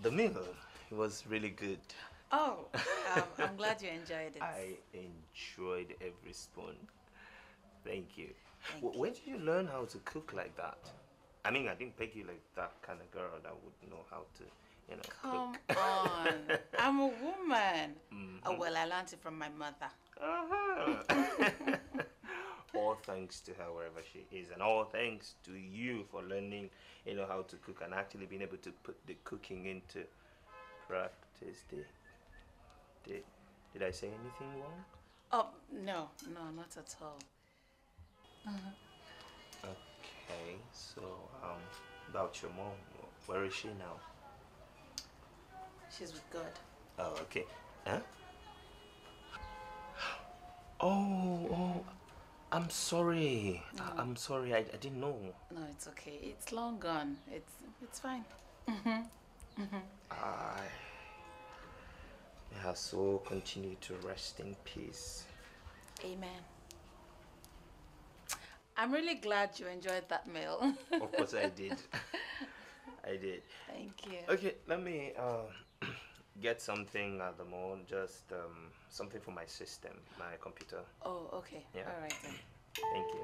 The meal, it was really good. Oh, I'm glad you enjoyed it. I enjoyed every spoon. Thank you. Thank Where you. did you learn how to cook like that? I mean, I didn't peg you like that kind of girl that would know how to, Come cook. on. I'm a woman. Oh, Mm-hmm. well, I learned it from my mother. Uh-huh. All thanks to her wherever she is, and all thanks to you for learning, how to cook and actually being able to put the cooking into practice. Did, did I say anything wrong? Oh, no, no, not at all. Okay, so about your mom, where is she now? She's with God. Oh, okay. Huh? Oh, I'm sorry. No, I'm sorry. I didn't know. no, it's okay. It's long gone. It's fine. I may her soul continue to rest in peace. Amen. I'm really glad you enjoyed that meal. Of course, I did. I did. Thank you. Okay, let me get something at the moment. Just something for my system, my computer. Oh, okay. Yeah. All right then. Thank you.